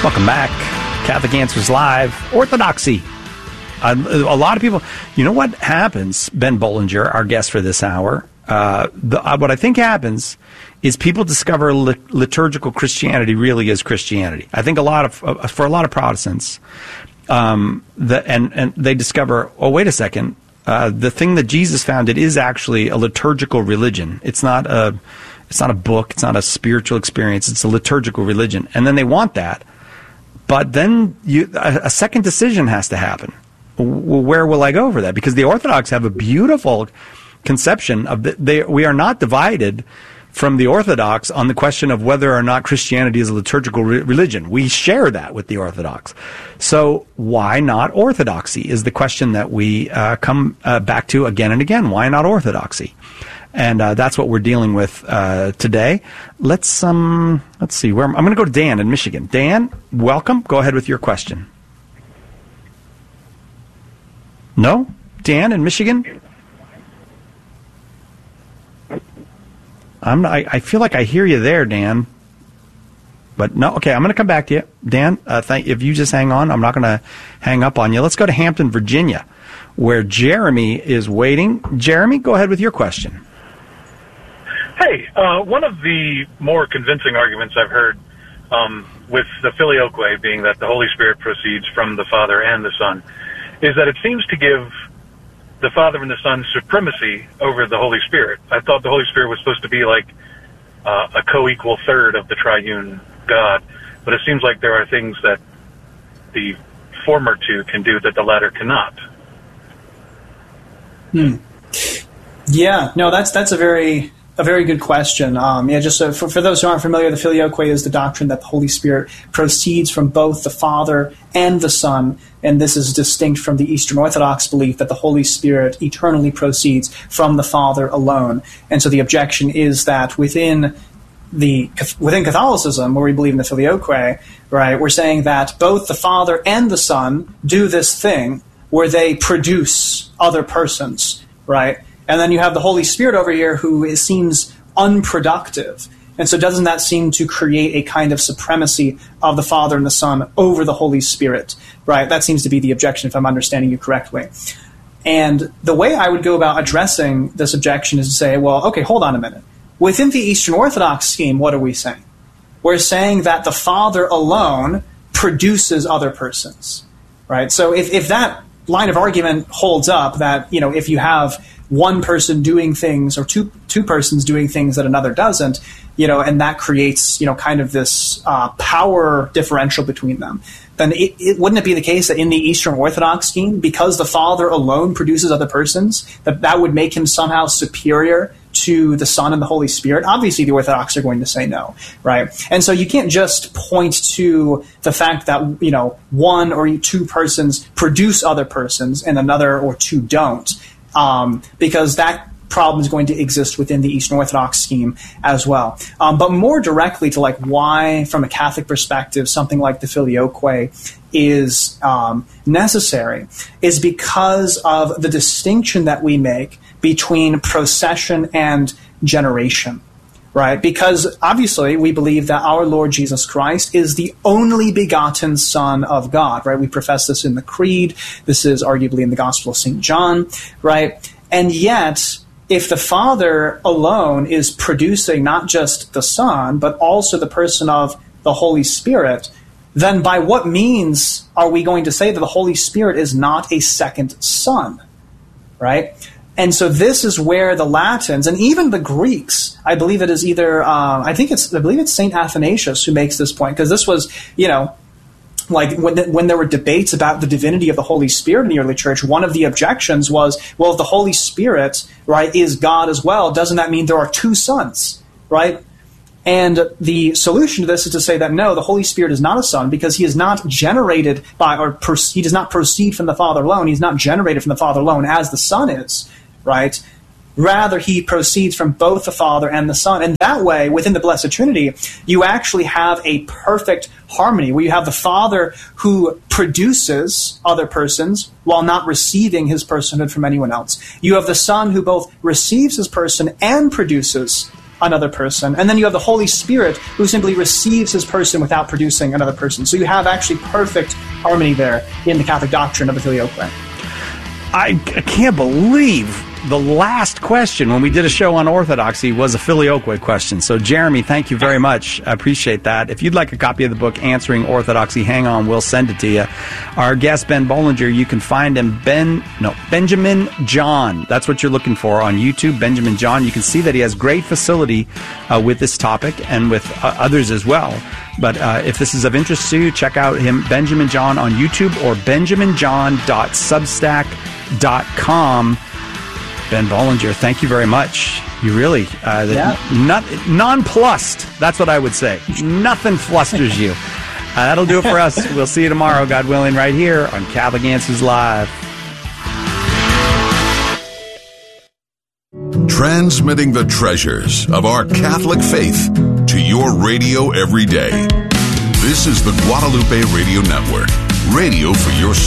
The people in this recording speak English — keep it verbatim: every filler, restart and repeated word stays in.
Welcome back. Catholic Answers Live. Orthodoxy. Uh, a lot of people, you know what happens, Ben Bollinger, our guest for this hour, uh, the, uh, what I think happens is people discover lit- liturgical Christianity really is Christianity. I think a lot of, uh, for a lot of Protestants, um, the, and, and they discover, oh, wait a second, uh, the thing that Jesus founded is actually a liturgical religion. It's not a, it's not a book, it's not a spiritual experience, it's a liturgical religion. And then they want that. But then you, a, a second decision has to happen. Well, where will I go for that? Because the Orthodox have a beautiful conception of the, they. We are not divided from the Orthodox on the question of whether or not Christianity is a liturgical re- religion. We share that with the Orthodox. So why not orthodoxy is the question that we uh, come uh, back to again and again. Why not orthodoxy? And uh, that's what we're dealing with uh, today. Let's um, let's see. Where I'm, I'm going to go to Dan in Michigan. Dan, welcome. Go ahead with your question. No? Dan in Michigan? I'm. I, I feel like I hear you there, Dan. But no. Okay, I'm going to come back to you, Dan. Uh, thank. If you just hang on, I'm not going to hang up on you. Let's go to Hampton, Virginia, where Jeremy is waiting. Jeremy, go ahead with your question. Hey, uh, one of the more convincing arguments I've heard um, with the Filioque being that the Holy Spirit proceeds from the Father and the Son is that it seems to give the Father and the Son supremacy over the Holy Spirit. I thought the Holy Spirit was supposed to be like uh, a co-equal third of the triune God, but it seems like there are things that the former two can do that the latter cannot. Hmm. Yeah, no, that's that's a very a very good question. Um, yeah, just so for, for those who aren't familiar, the Filioque is the doctrine that the Holy Spirit proceeds from both the Father and the Son, and this is distinct from the Eastern Orthodox belief that the Holy Spirit eternally proceeds from the Father alone. And so the objection is that within the within Catholicism, where we believe in the Filioque, right, we're saying that both the Father and the Son do this thing where they produce other persons, right? And then you have the Holy Spirit over here who is, seems unproductive. And so doesn't that seem to create a kind of supremacy of the Father and the Son over the Holy Spirit, right? That seems to be the objection, if I'm understanding you correctly. And the way I would go about addressing this objection is to say, well, okay, hold on a minute. Within the Eastern Orthodox scheme, what are we saying? We're saying that the Father alone produces other persons, right? So if, if that line of argument holds up, that, you know, if you have one person doing things or two two persons doing things that another doesn't, you know, and that creates, you know, kind of this uh, power differential between them, then it, it wouldn't it be the case that in the Eastern Orthodox scheme, because the Father alone produces other persons, that that would make him somehow superior to the Son and the Holy Spirit? Obviously, the Orthodox are going to say no, right? And so you can't just point to the fact that, you know, one or two persons produce other persons and another or two don't, um, because that problem is going to exist within the Eastern Orthodox scheme as well. Um, but more directly to like why, from a Catholic perspective, something like the Filioque is um, necessary is because of the distinction that we make between procession and generation, right? Because obviously we believe that our Lord Jesus Christ is the only begotten Son of God, right? We profess this in the Creed. This is arguably in the Gospel of Saint John, right? And yet, if the Father alone is producing not just the Son, but also the person of the Holy Spirit, then by what means are we going to say that the Holy Spirit is not a second Son, right? And so this is where the Latins and even the Greeks, I believe it is either, uh, I think it's, I believe it's Saint Athanasius who makes this point, because this was, you know, like when the, when there were debates about the divinity of the Holy Spirit in the early church, one of the objections was, well, if the Holy Spirit, right, is God as well, doesn't that mean there are two sons, right? And the solution to this is to say that no, the Holy Spirit is not a son, because he is not generated by, or pro- he does not proceed from the Father alone. He's not generated from the Father alone as the Son is, right? Rather, he proceeds from both the Father and the Son. And that way, within the Blessed Trinity, you actually have a perfect harmony, where you have the Father who produces other persons while not receiving his personhood from anyone else. You have the Son who both receives his person and produces another person. And then you have the Holy Spirit, who simply receives his person without producing another person. So you have actually perfect harmony there in the Catholic doctrine of the Filioque. I, I can't believe the last question when we did a show on Orthodoxy was a Filioque question. So, Jeremy, thank you very much. I appreciate that. If you'd like a copy of the book, Answering Orthodoxy, hang on, we'll send it to you. Our guest, Ben Bollinger, you can find him, Ben, no, Benjamin John. That's what you're looking for on YouTube, Benjamin John. You can see that he has great facility uh, with this topic and with uh, others as well. But uh, if this is of interest to you, check out him, Benjamin John, on YouTube or benjamin john dot substack dot com. Ben Bollinger, thank you very much. You really, uh, yeah. not, nonplussed, that's what I would say. Nothing flusters you. Uh, that'll do it for us. We'll see you tomorrow, God willing, right here on Catholic Answers Live. Transmitting the treasures of our Catholic faith to your radio every day. This is the Guadalupe Radio Network, radio for your